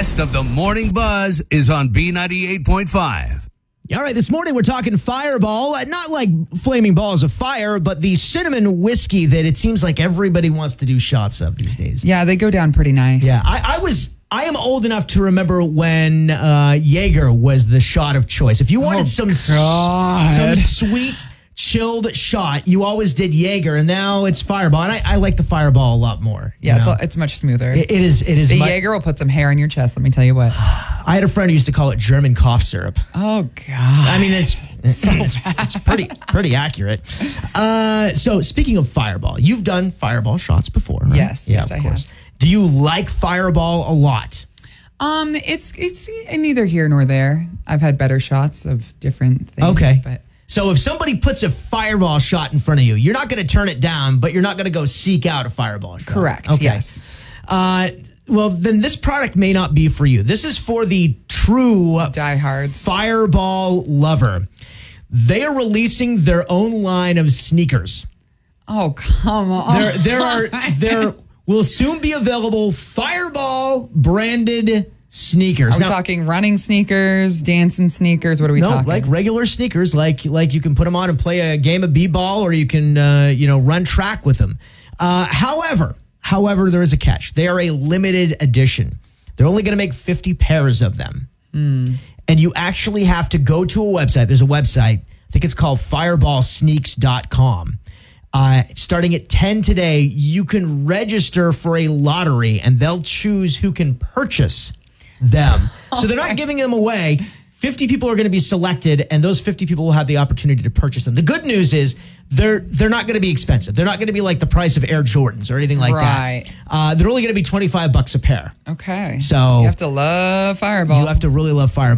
best of the morning buzz is on B98.5. All right, this morning we're talking Fireball, not like flaming balls of fire, but the cinnamon whiskey that it seems like everybody wants to do shots of these days. Yeah, they go down pretty nice. Yeah, I am old enough to remember when Jaeger was the shot of choice. If you wanted some sweet, chilled shot, you always did Jaeger, and now it's Fireball. And I like the Fireball a lot more. Yeah, it's much smoother. It is. The Jaeger will put some hair on your chest, let me tell you what. I had a friend who used to call it German cough syrup. Oh, God. I mean, it's pretty accurate. So speaking of Fireball, you've done Fireball shots before, right? Yes, I have. Do you like Fireball a lot? It's neither here nor there. I've had better shots of different things. Okay. But so if somebody puts a Fireball shot in front of you, you're not going to turn it down, but you're not going to go seek out a Fireball shot. Correct, okay. Yes. Well, then this product may not be for you. This is for the true diehards Fireball lover. They are releasing their own line of sneakers. Oh, come on. There will soon be available Fireball branded sneakers. Are we talking running sneakers, dancing sneakers? What are we talking? Like regular sneakers, like you can put them on and play a game of b-ball, or you can run track with them. However, there is a catch. They are a limited edition. They're only going to make 50 pairs of them. And you actually have to go to a website. There's a website. I think it's called fireballsneaks.com. Starting at 10 today, you can register for a lottery, and they'll choose who can purchase them. So they're not giving them away. 50 people are going to be selected, and those 50 people will have the opportunity to purchase them. The good news is they're not going to be expensive. They're not going to be like the price of Air Jordans or anything like that. They're only going to be $25 a pair. Okay. So you have to love Fireball. You have to really love Fireball.